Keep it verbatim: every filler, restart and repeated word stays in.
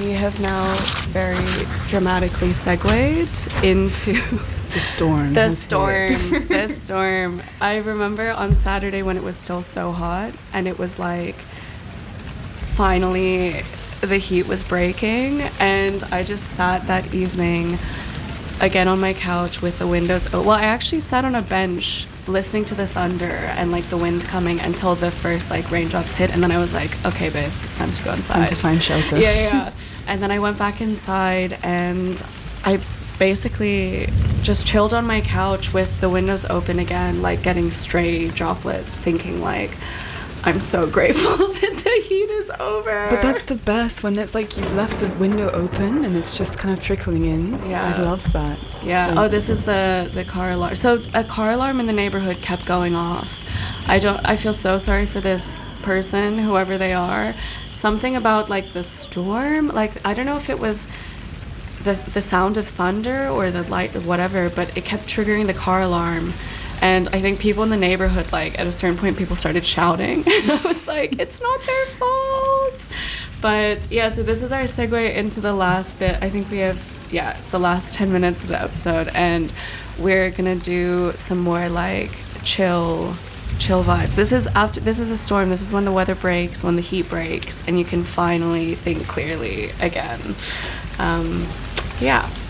we have now very dramatically segued into the storm. The storm. The storm. I remember on Saturday when it was still so hot and it was like finally the heat was breaking, and I just sat that evening again on my couch with the windows open. Well, I actually sat on a bench listening to the thunder and like the wind coming until the first like raindrops hit, and then I was like, okay babes, it's time to go inside. Time to find shelter. Yeah, yeah. And then I went back inside and I basically just chilled on my couch with the windows open again, like getting stray droplets, thinking like, I'm so grateful that the heat is over. But that's the best, when it's like you've left the window open and it's just kind of trickling in. Yeah. I love that. Yeah. Like, oh, this is the, the car alarm. So a car alarm in the neighborhood kept going off. I don't, I feel so sorry for this person, whoever they are. Something about like the storm, like, I don't know if it was the the sound of thunder or the light of whatever, but it kept triggering the car alarm. And I think people in the neighborhood, like, at a certain point, people started shouting. And I was like, it's not their fault. But, yeah, so this is our segue into the last bit. I think we have, yeah, it's the last ten minutes of the episode. And we're going to do some more, like, chill, chill vibes. This is after, this is a storm. This is when the weather breaks, when the heat breaks, and you can finally think clearly again. Um, yeah.